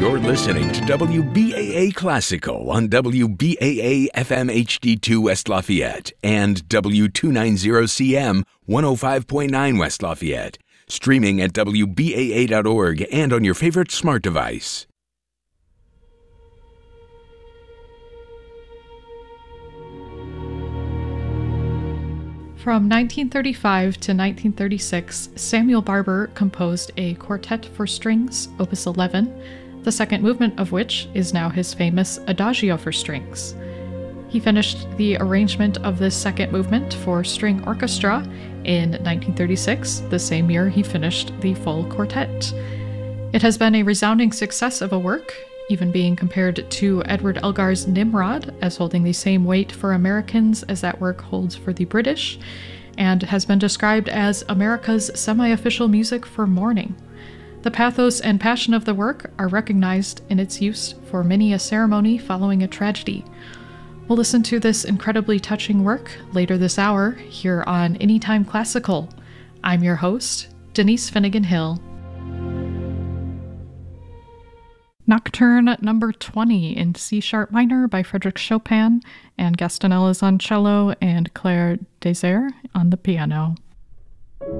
You're listening to WBAA Classical on WBAA FM HD2 West Lafayette and W290CM 105.9 West Lafayette. Streaming at WBAA.org and on your favorite smart device. From 1935 to 1936, Samuel Barber composed a quartet for strings, Opus 11, the second movement of which is now his famous Adagio for strings. He finished the arrangement of this second movement for string orchestra in 1936, the same year he finished the full quartet. It has been a resounding success of a work, even being compared to Edward Elgar's Nimrod as holding the same weight for Americans as that work holds for the British, and has been described as America's semi-official music for mourning. The pathos and passion of the work are recognized in its use for many a ceremony following a tragedy. We'll listen to this incredibly touching work later this hour here on Anytime Classical. I'm your host, Denise Finnegan Hill. Nocturne number 20 in C-sharp minor by Frédéric Chopin, and Gaston Ellis on cello and Claire Desire on the piano.